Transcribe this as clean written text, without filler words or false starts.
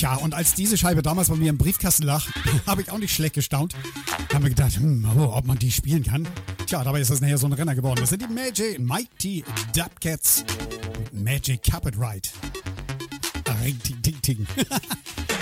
Tja, und als diese Scheibe damals bei mir im Briefkasten lag, habe ich auch nicht schlecht gestaunt. Haben wir gedacht, ob man die spielen kann. Tja, dabei ist das nachher so ein Renner geworden. Das sind die Mighty Dubcats. Magic Carpet Ride. Ring, ting, ting, ting.